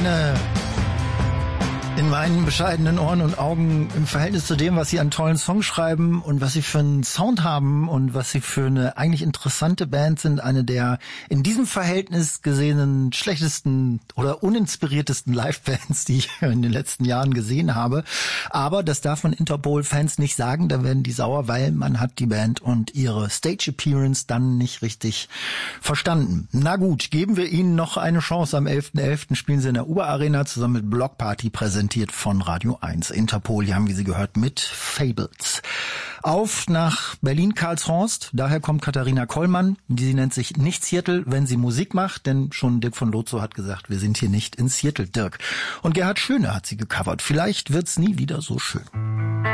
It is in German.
in meinen bescheidenen Ohren und Augen im Verhältnis zu dem, was sie an tollen Songs schreiben und was sie für einen Sound haben und was sie für eine eigentlich interessante Band sind, eine der in diesem Verhältnis gesehenen schlechtesten oder uninspiriertesten Live-Bands, die ich in den letzten Jahren gesehen habe. Aber das darf man Interpol-Fans nicht sagen, da werden die sauer, weil man hat die Band und ihre Stage-Appearance dann nicht richtig verstanden. Na gut, geben wir ihnen noch eine Chance. Am 11.11. spielen sie in der Uber-Arena zusammen mit Block Party, präsentiert von Radio 1. Interpol, die haben, wie Sie gehört, mit Fables. Auf nach Berlin-Karlshorst, daher kommt Katharina Kollmann. Sie nennt sich nicht Seattle, wenn sie Musik macht, denn schon Dirk von Lozo hat gesagt, wir sind hier nicht in Seattle, Dirk. Und Gerhard Schöne hat sie gecovert. Vielleicht wird's nie wieder so schön.